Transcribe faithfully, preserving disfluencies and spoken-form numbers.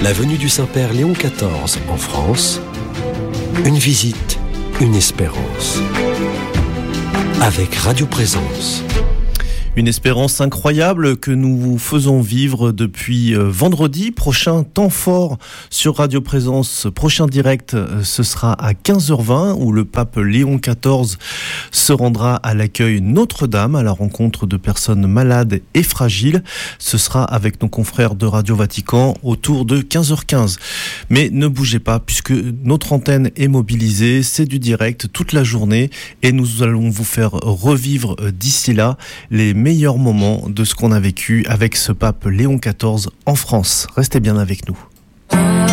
La venue du Saint-Père Léon quatorze en France, une visite, une espérance. Avec Radio Présence. Une espérance incroyable que nous vous faisons vivre depuis vendredi. Prochain temps fort sur Radio Présence, prochain direct, ce sera à quinze heures vingt où le pape Léon quatorze se rendra à l'accueil Notre-Dame à la rencontre de personnes malades et fragiles. Ce sera avec nos confrères de Radio Vatican autour de quinze heures quinze. Mais ne bougez pas puisque notre antenne est mobilisée, c'est du direct toute la journée et nous allons vous faire revivre d'ici là les meilleurs moments de ce qu'on a vécu avec ce pape Léon quatorze en France. Restez bien avec nous.